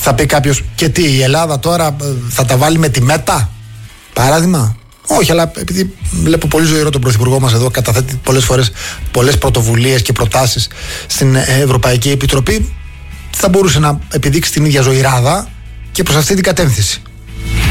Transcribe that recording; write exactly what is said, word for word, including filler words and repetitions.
Θα πει κάποιος, και τι, η Ελλάδα τώρα θα τα βάλει με τη ΜΕΤΑ, παράδειγμα? Όχι, αλλά επειδή βλέπω πολύ ζωηρό τον Πρωθυπουργό μας εδώ, καταθέτει πολλές φορές πολλές πρωτοβουλίες και προτάσεις στην Ευρωπαϊκή Επιτροπή, θα μπορούσε να επιδείξει την ίδια ζωηράδα και προς αυτή την κατεύθυνση.